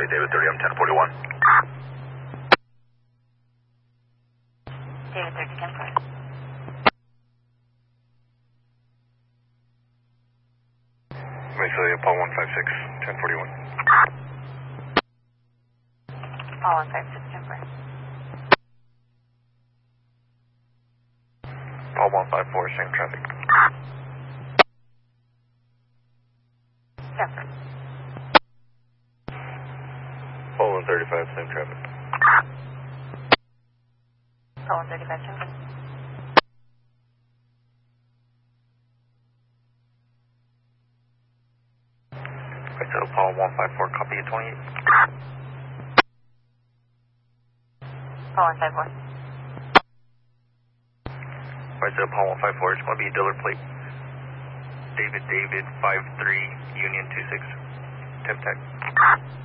Charlie David 30, I'm 1041. David 30, 1040. Mesa, Paul 156, 1041. Paul 156, 1040. Paul 154, same traffic. 1040. Paul 135, same traffic. Paul 135, 1040. Right, so Paul 154, copy at 28. Paul 154. Right, so Paul 154, it's going to be a dealer plate. David 53, Union 26, Temp Tech.